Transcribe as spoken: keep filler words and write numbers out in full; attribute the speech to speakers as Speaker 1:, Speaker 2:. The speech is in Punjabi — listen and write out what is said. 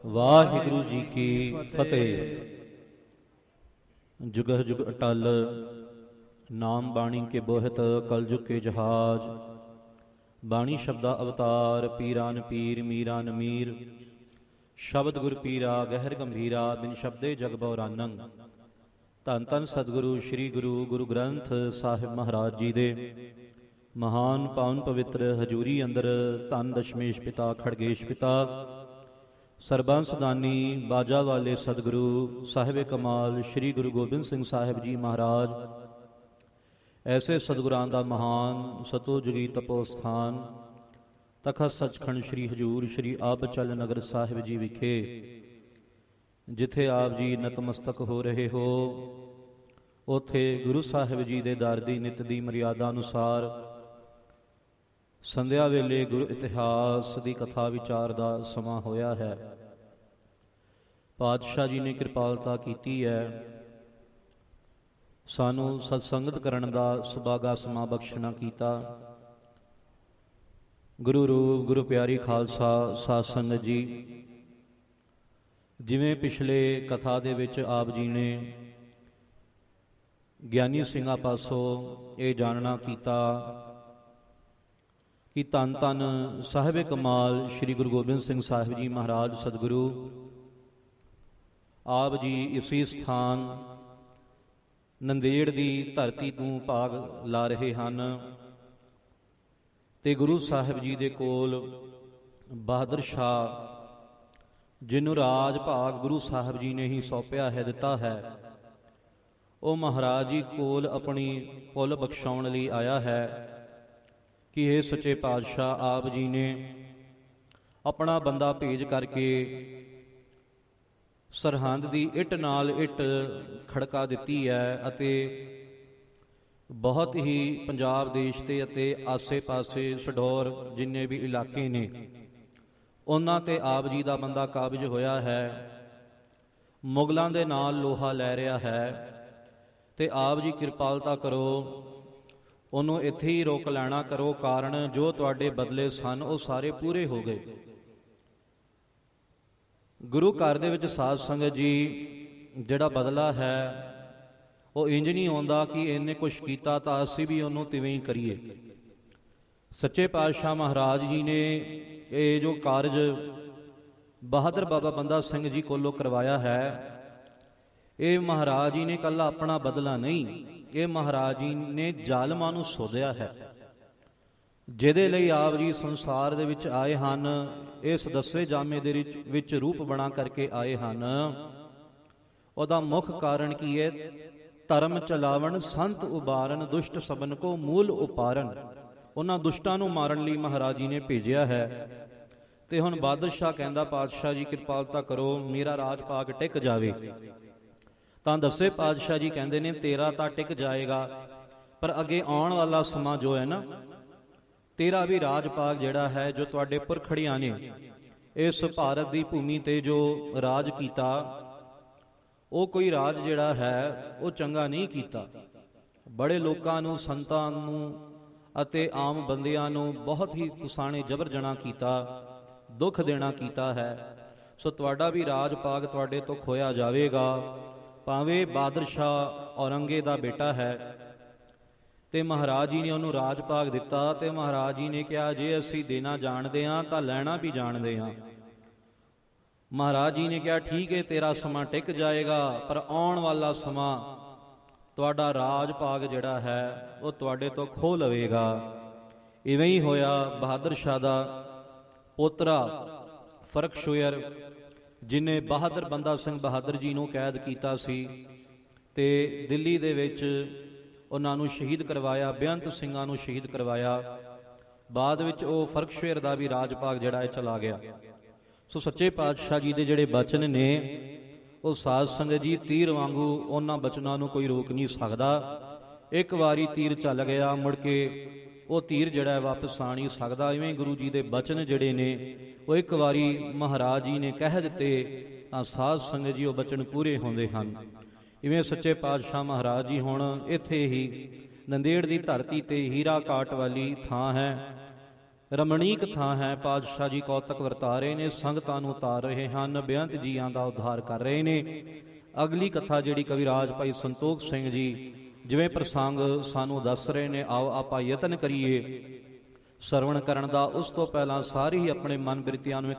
Speaker 1: ਵਾਹਿਗੁਰੂ ਜੀ ਕੀ ਫਤਿਹ। ਜੁਗਹ ਜੁਗ ਅਟਲ ਨਾਮ ਬਾਣੀ ਕੇ ਬੋਹਿਤ, ਕਲਯੁਗ ਕੇ ਜਹਾਜ। ਬਾਣੀ ਸ਼ਬਦਾ ਅਵਤਾਰ, ਪੀਰਾਨ ਪੀਰ ਮੀਰਾਨ ਮੀਰ। ਸ਼ਬਦ ਗੁਰ ਪੀਰਾ ਗਹਿਰ ਗੰਭੀਰਾ, ਬਿਨ ਸ਼ਬਦੇ ਜਗ ਬਉਰਾਨੰ। ਧੰਨ ਧੰਨ ਸਤਿਗੁਰੂ ਸ੍ਰੀ ਗੁਰੂ ਗੁਰੂ ਗ੍ਰੰਥ ਸਾਹਿਬ ਮਹਾਰਾਜ ਜੀ ਦੇ ਮਹਾਨ ਪਾਵਨ ਪਵਿੱਤਰ ਹਜ਼ੂਰੀ ਅੰਦਰ ਧੰਨ ਦਸ਼ਮੇਸ਼ ਪਿਤਾ ਖੜਗੇਸ਼ ਪਿਤਾ ਸਰਬੰਸ ਦਾਨੀ ਬਾਜਾ ਵਾਲੇ ਸਤਿਗੁਰੂ ਸਾਹਿਬ ਕਮਾਲ ਸ੍ਰੀ ਗੁਰੂ ਗੋਬਿੰਦ ਸਿੰਘ ਸਾਹਿਬ ਜੀ ਮਹਾਰਾਜ, ਐਸੇ ਸਤਿਗੁਰਾਂ ਦਾ ਮਹਾਨ ਸਤੋਜੁਗੀ ਤਪੋ ਸਥਾਨ ਤਖਤ ਸੱਚਖੰਡ ਸ੍ਰੀ ਹਜ਼ੂਰ ਸ੍ਰੀ ਆਬਚਲ ਨਗਰ ਸਾਹਿਬ ਜੀ ਵਿਖੇ, ਜਿੱਥੇ ਆਪ ਜੀ ਨਤਮਸਤਕ ਹੋ ਰਹੇ ਹੋ, ਉੱਥੇ ਗੁਰੂ ਸਾਹਿਬ ਜੀ ਦੇ ਦਰ ਦੀ ਨਿਤ ਦੀ ਮਰਿਆਦਾ ਅਨੁਸਾਰ ਸੰਧਿਆ ਵੇਲੇ ਗੁਰੂ ਇਤਿਹਾਸ ਦੀ ਕਥਾ ਵਿਚਾਰ ਦਾ ਸਮਾਂ ਹੋਇਆ ਹੈ। ਪਾਤਸ਼ਾਹ ਜੀ ਨੇ ਕਿਰਪਾਲਤਾ ਕੀਤੀ ਹੈ, ਸਾਨੂੰ ਸਤਸੰਗਤ ਕਰਨ ਦਾ ਸੁਭਾਗਾ ਸਮਾਂ ਬਖਸ਼ਣਾ ਕੀਤਾ। ਗੁਰੂ ਰੂਪ ਗੁਰੂ ਪਿਆਰੀ ਖਾਲਸਾ ਸਾਧ ਸੰਗਤ ਜੀ, ਜਿਵੇਂ ਪਿਛਲੇ ਕਥਾ ਦੇ ਵਿੱਚ ਆਪ ਜੀ ਨੇ ਗਿਆਨੀ ਸਿੰਘਾਂ ਪਾਸੋਂ ਇਹ ਜਾਣਨਾ ਕੀਤਾ ਕਿ ਧੰਨ ਧੰਨ ਸਾਹਿਬ ਕਮਾਲ ਸ੍ਰੀ ਗੁਰੂ ਗੋਬਿੰਦ ਸਿੰਘ ਸਾਹਿਬ ਜੀ ਮਹਾਰਾਜ ਸਤਿਗੁਰੂ ਆਪ ਜੀ ਇਸੇ ਸਥਾਨ ਨੰਦੇੜ ਦੀ ਧਰਤੀ ਤੋਂ ਭਾਗ ਲਾ ਰਹੇ ਹਨ ਤੇ ਗੁਰੂ ਸਾਹਿਬ ਜੀ ਦੇ ਕੋਲ ਬਹਾਦਰ ਸ਼ਾਹ, ਜਿਹਨੂੰ ਰਾਜ ਭਾਗ ਗੁਰੂ ਸਾਹਿਬ ਜੀ ਨੇ ਹੀ ਸੌਂਪਿਆ ਹੈ, ਦਿੱਤਾ ਹੈ, ਉਹ ਮਹਾਰਾਜ ਜੀ ਕੋਲ ਆਪਣੀ ਭੁੱਲ ਬਖਸ਼ਾਉਣ ਲਈ ਆਇਆ ਹੈ ਕਿ ਇਹ ਸੱਚੇ ਪਾਤਸ਼ਾਹ ਆਪ ਜੀ ਨੇ ਆਪਣਾ ਬੰਦਾ ਭੇਜ ਕਰਕੇ ਸਰਹੰਦ ਦੀ ਇੱਟ ਨਾਲ ਇੱਟ ਖੜਕਾ ਦਿੱਤੀ ਹੈ ਅਤੇ ਬਹੁਤ ਹੀ ਪੰਜਾਬ ਦੇਸ਼ ਤੇ ਅਤੇ ਆਸੇ-ਪਾਸੇ ਸਡੌਰ ਜਿੰਨੇ ਵੀ ਇਲਾਕੇ ਨੇ, ਉਹਨਾਂ ਤੇ ਆਪ ਜੀ ਦਾ ਬੰਦਾ ਕਾਬਜ ਹੋਇਆ ਹੈ। ਮੁਗਲਾਂ ਦੇ ਨਾਲ ਲੋਹਾ ਲੈ ਰਿਹਾ ਹੈ ਤੇ ਆਪ ਜੀ ਕਿਰਪਾਲਤਾ ਕਰੋ, ਉਹਨੂੰ ਇੱਥੇ ਹੀ ਰੋਕ ਲੈਣਾ ਕਰੋ, ਕਾਰਨ ਜੋ ਤੁਹਾਡੇ ਬਦਲੇ ਸਨ ਉਹ ਸਾਰੇ ਪੂਰੇ ਹੋ ਗਏ। ਗੁਰੂ ਘਰ ਦੇ ਵਿੱਚ ਸਾਧ ਸੰਗਤ ਜੀ, ਜਿਹੜਾ ਬਦਲਾ ਹੈ ਉਹ ਇੰਜ ਨਹੀਂ ਆਉਂਦਾ ਕਿ ਇਹਨੇ ਕੁਛ ਕੀਤਾ ਤਾਂ ਅਸੀਂ ਵੀ ਉਹਨੂੰ ਤਿਵੇਂ ਹੀ ਕਰੀਏ। ਸੱਚੇ ਪਾਤਸ਼ਾਹ ਮਹਾਰਾਜ ਜੀ ਨੇ ਇਹ ਜੋ ਕਾਰਜ ਬਹਾਦਰ ਬਾਬਾ ਬੰਦਾ ਸਿੰਘ ਜੀ ਕੋਲੋਂ ਕਰਵਾਇਆ ਹੈ, ਇਹ ਮਹਾਰਾਜ ਜੀ ਨੇ ਇਕੱਲਾ ਆਪਣਾ ਬਦਲਾ ਨਹੀਂ, ਇਹ ਮਹਾਰਾਜ ਜੀ ਨੇ ਜ਼ਾਲਮਾਂ ਨੂੰ ਸੋਧਿਆ ਹੈ, ਜਿਹਦੇ ਲਈ ਆਪ ਜੀ ਸੰਸਾਰ ਦੇ ਵਿੱਚ ਆਏ ਹਨ। ਇਸ ਦਸਵੇਂ ਜਾਮੇ ਦੇ ਵਿੱਚ ਰੂਪ ਬਣਾ ਕਰਕੇ ਆਏ ਹਨ। ਉਹਦਾ ਮੁੱਖ ਕਾਰਨ ਕੀ ਹੈ? ਧਰਮ ਚਲਾਵਣ ਸੰਤ ਉਬਾਰਨ, ਦੁਸ਼ਟ ਸਬਨ ਕੋ ਮੂਲ ਉਪਾਰਨ। ਉਹਨਾਂ ਦੁਸ਼ਟਾਂ ਨੂੰ ਮਾਰਨ ਲਈ ਮਹਾਰਾਜ ਜੀ ਨੇ ਭੇਜਿਆ ਹੈ। ਤੇ ਹੁਣ ਬਾਦਸ਼ਾਹ ਕਹਿੰਦਾ, ਪਾਤਸ਼ਾਹ ਜੀ ਕਿਰਪਾਲਤਾ ਕਰੋ, ਮੇਰਾ ਰਾਜ ਭਾਗ ਟਿਕ ਜਾਵੇ। ਤਾਂ ਦਸੇ ਪਾਤਸ਼ਾਹ ਜੀ ਕਹਿੰਦੇ ਨੇ, ਤੇਰਾ ਤਾਂ ਟਿਕ ਜਾਏਗਾ, ਪਰ ਅੱਗੇ ਆਉਣ ਵਾਲਾ ਸਮਾਂ ਜੋ ਹੈ ਨਾ, ਤੇਰਾ ਵੀ ਰਾਜ ਭਾਗ ਜਿਹੜਾ ਹੈ, ਜੋ ਤੁਹਾਡੇ ਪੁਰਖੜੀਆਂ ਨੇ ਇਸ ਭਾਰਤ ਦੀ ਭੂਮੀ ਤੇ ਜੋ ਰਾਜ ਕੀਤਾ, ਉਹ ਕੋਈ ਰਾਜ ਜਿਹੜਾ ਹੈ ਉਹ ਚੰਗਾ ਨਹੀਂ ਕੀਤਾ। ਬੜੇ ਲੋਕਾਂ ਨੂੰ, ਸੰਤਾਂ ਨੂੰ ਅਤੇ ਆਮ ਬੰਦਿਆਂ ਨੂੰ ਬਹੁਤ ਹੀ ਤੁਸਾਣੇ ਜਬਰ ਜਣਾ ਕੀਤਾ, ਦੁੱਖ ਦੇਣਾ ਕੀਤਾ ਹੈ। ਸੋ ਤੁਹਾਡਾ ਵੀ ਰਾਜ ਭਾਗ ਤੁਹਾਡੇ ਤੋਂ ਖੋਇਆ ਜਾਵੇਗਾ। ਭਾਵੇਂ ਬਹਾਦਰ ਸ਼ਾਹ ਔਰੰਗੇ ਦਾ ਬੇਟਾ ਹੈ ਤੇ ਮਹਾਰਾਜ ਜੀ ਨੇ ਉਹਨੂੰ ਰਾਜ ਭਾਗ ਦਿੱਤਾ ਤੇ ਮਹਾਰਾਜ ਜੀ ਨੇ ਕਿਹਾ, ਜੇ ਅਸੀਂ ਦੇਣਾ ਜਾਣਦੇ ਹਾਂ ਤਾਂ ਲੈਣਾ ਵੀ ਜਾਣਦੇ ਹਾਂ। ਮਹਾਰਾਜ ਜੀ ਨੇ ਕਿਹਾ, ਠੀਕ ਹੈ, ਤੇਰਾ ਸਮਾਂ ਟਿਕ ਜਾਏਗਾ, ਪਰ ਆਉਣ ਵਾਲਾ ਸਮਾਂ ਤੁਹਾਡਾ ਰਾਜ ਭਾਗ ਜਿਹੜਾ ਹੈ ਉਹ ਤੁਹਾਡੇ ਤੋਂ ਖੋਹ ਲਵੇਗਾ। ਇਵੇਂ ਹੀ ਹੋਇਆ। ਬਹਾਦਰ ਸ਼ਾਹ ਦਾ ਪੋਤਰਾ ਫਰਖਸ਼ੁਅਰ, ਜਿਹਨੇ ਬਹਾਦਰ ਬੰਦਾ ਸਿੰਘ ਬਹਾਦਰ ਜੀ ਨੂੰ ਕੈਦ ਕੀਤਾ ਸੀ ਤੇ ਦਿੱਲੀ ਦੇ ਵਿੱਚ ਉਹਨਾਂ ਨੂੰ ਸ਼ਹੀਦ ਕਰਵਾਇਆ, ਬੇਅੰਤ ਸਿੰਘਾਂ ਨੂੰ ਸ਼ਹੀਦ ਕਰਵਾਇਆ। ਬਾਅਦ ਵਿੱਚ ਉਹ ਫਰਖਸ਼ੁਅਰ ਦਾ ਵੀ ਰਾਜ ਭਾਗ ਜਿਹੜਾ ਹੈ ਚਲਾ ਗਿਆ। ਸੋ ਸੱਚੇ ਪਾਤਸ਼ਾਹ ਜੀ ਦੇ ਜਿਹੜੇ ਬਚਨ ਨੇ, ਉਹ ਸਾਧ ਸੰਗਤ ਜੀ ਤੀਰ ਵਾਂਗੂ, ਉਹਨਾਂ ਬਚਨਾਂ ਨੂੰ ਕੋਈ ਰੋਕ ਨਹੀਂ ਸਕਦਾ। ਇੱਕ ਵਾਰੀ ਤੀਰ ਚੱਲ ਗਿਆ, ਮੁੜ ਕੇ ਉਹ ਤੀਰ ਜਿਹੜਾ ਹੈ ਵਾਪਸ ਆ ਨਹੀਂ ਸਕਦਾ। ਇਵੇਂ ਗੁਰੂ ਜੀ ਦੇ ਬਚਨ ਜਿਹੜੇ ਨੇ, ਉਹ ਇੱਕ ਵਾਰੀ ਮਹਾਰਾਜ ਜੀ ਨੇ ਕਹਿ ਦਿੱਤੇ ਤਾਂ ਸਾਧ ਸੰਗਤ ਜੀ ਉਹ ਬਚਨ ਪੂਰੇ ਹੁੰਦੇ ਹਨ। ਇਵੇਂ ਸੱਚੇ ਪਾਤਸ਼ਾਹ ਮਹਾਰਾਜ ਜੀ ਹੁਣ ਇੱਥੇ ਹੀ ਨੰਦੇੜ ਦੀ ਧਰਤੀ ਤੇ ਹੀਰਾ ਕਾਟ ਵਾਲੀ ਥਾਂ ਹੈ, ਰਮਣੀਕ ਥਾਂ ਹੈ। ਪਾਤਸ਼ਾਹ ਜੀ ਕੌਤਕ ਵਰਤਾ ਰਹੇ ਨੇ, ਸੰਗਤਾਂ ਨੂੰ ਉਤਾਰ ਰਹੇ ਹਨ, ਬੇਅੰਤ ਜੀਆਂ ਦਾ ਉଦ୍ਧਾਰ ਕਰ ਰਹੇ ਨੇ। ਅਗਲੀ ਕਥਾ ਜਿਹੜੀ ਕਵਿਰਾਜ ਭਾਈ ਸੰਤੋਖ ਸਿੰਘ ਜੀ ਜਿਵੇਂ ਪ੍ਰਸੰਗ ਸਾਨੂੰ ਦੱਸ ਰਹੇ ਨੇ, ਆਓ ਆਪਾਂ ਯਤਨ ਕਰੀਏ ਸਰਵਣ ਕਰਨ ਦਾ। ਉਸ ਤੋਂ ਪਹਿਲਾਂ ਸਾਰੇ ਹੀ ਆਪਣੇ ਮਨ ਬਿਰਤੀਆਂ ਨੂੰ